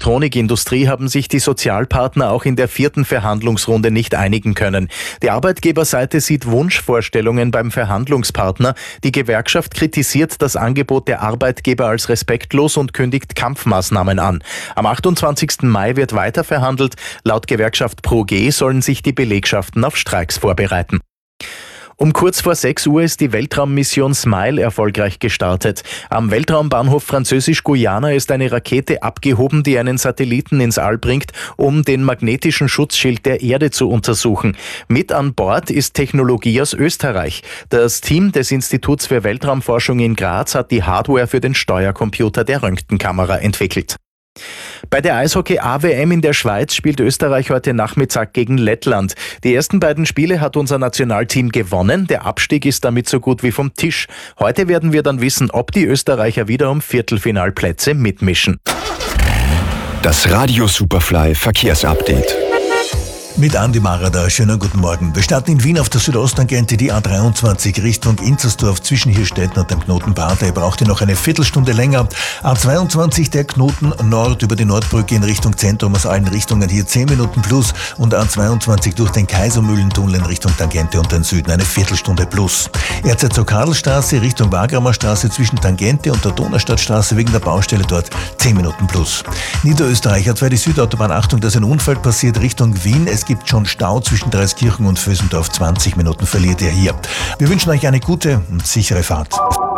Elektronikindustrie haben sich die Sozialpartner auch in der 4. Verhandlungsrunde nicht einigen können. Die Arbeitgeberseite sieht Wunschvorstellungen beim Verhandlungspartner. Die Gewerkschaft kritisiert das Angebot der Arbeitgeber als respektlos und kündigt Kampfmaßnahmen an. Am 28. Mai wird weiter verhandelt. Laut Gewerkschaft ProG sollen sich die Belegschaften auf Streiks vorbereiten. Um kurz vor 6 Uhr ist die Weltraummission SMILE erfolgreich gestartet. Am Weltraumbahnhof Französisch-Guyana ist eine Rakete abgehoben, die einen Satelliten ins All bringt, um den magnetischen Schutzschild der Erde zu untersuchen. Mit an Bord ist Technologie aus Österreich. Das Team des Instituts für Weltraumforschung in Graz hat die Hardware für den Steuercomputer der Röntgenkamera entwickelt. Bei der Eishockey-AWM in der Schweiz spielt Österreich heute Nachmittag gegen Lettland. Die ersten beiden Spiele hat unser Nationalteam gewonnen. Der Abstieg ist damit so gut wie vom Tisch. Heute werden wir dann wissen, ob die Österreicher wieder um Viertelfinalplätze mitmischen. Das Radio Superfly Verkehrsupdate. Mit Andi Marada, schönen guten Morgen. Wir starten in Wien auf der Südosttangente die A23 Richtung Inzersdorf zwischen Hirstetten und dem Knoten Bade. Braucht ihr noch eine Viertelstunde länger. A22 der Knoten Nord über die Nordbrücke in Richtung Zentrum aus allen Richtungen hier 10 Minuten plus und A22 durch den Kaisermühlentunnel in Richtung Tangente und den Süden eine Viertelstunde plus. Erzherzog Karlstraße Richtung Wagramer Straße zwischen Tangente und der Donaustadtstraße wegen der Baustelle dort 10 Minuten plus. Niederösterreich hat für die Südautobahn Achtung, dass ein Unfall passiert Richtung Wien. Es gibt schon Stau zwischen Dreiskirchen und Vösendorf. 20 Minuten verliert ihr hier. Wir wünschen euch eine gute und sichere Fahrt.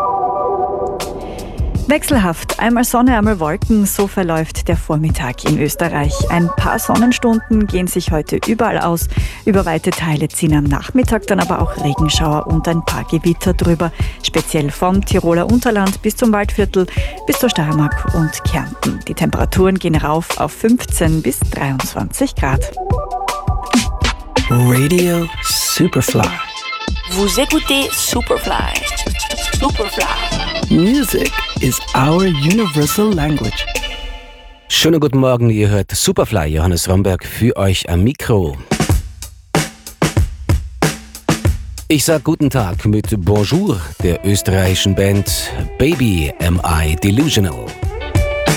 Wechselhaft, einmal Sonne, einmal Wolken, so verläuft der Vormittag in Österreich. Ein paar Sonnenstunden gehen sich heute überall aus. Über weite Teile ziehen am Nachmittag dann aber auch Regenschauer und ein paar Gewitter drüber. Speziell vom Tiroler Unterland bis zum Waldviertel, bis zur Steiermark und Kärnten. Die Temperaturen gehen rauf auf 15 bis 23 Grad. Radio Superfly. Vous écoutez Superfly. Superfly. Music is our universal language. Schönen guten Morgen, ihr hört Superfly, Johannes Romberg für euch am Mikro. Ich sag guten Tag mit Bonjour der österreichischen Band Baby Am I Delusional.